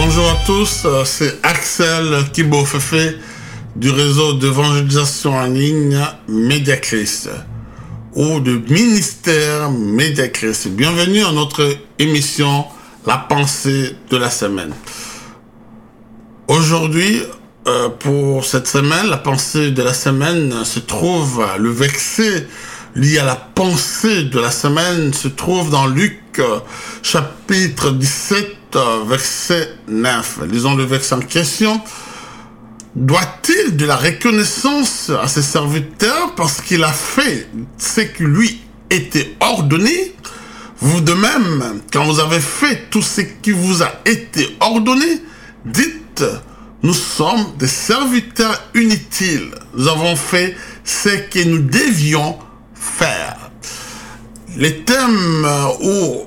Bonjour à tous, c'est Axel Kibofefe du réseau d'évangélisation en ligne Mediachrist ou du ministère Mediachrist. Bienvenue à notre émission La pensée de la semaine. Aujourd'hui, pour cette semaine, la pensée de la semaine se trouve, le verset lié à la pensée de la semaine se trouve dans Luc chapitre 17, verset 9. Lisons le verset en question. Doit-il de la reconnaissance à ses serviteurs parce qu'il a fait ce qui lui était ordonné? Vous de même, quand vous avez fait tout ce qui vous a été ordonné, dites, nous sommes des serviteurs inutiles. Nous avons fait ce que nous devions faire. Le thème ou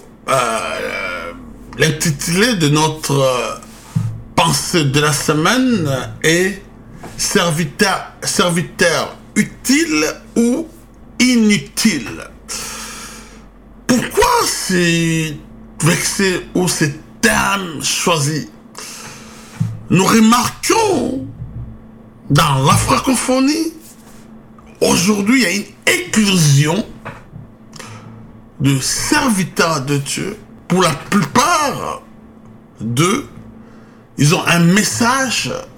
l'intitulé de notre pensée de la semaine est serviteur utile ou inutile. Pourquoi ces versets ou ces termes choisis? Nous remarquons dans la francophonie, aujourd'hui, il y a une éclosion de serviteurs de Dieu. Pour la plupart d'eux, ils ont un message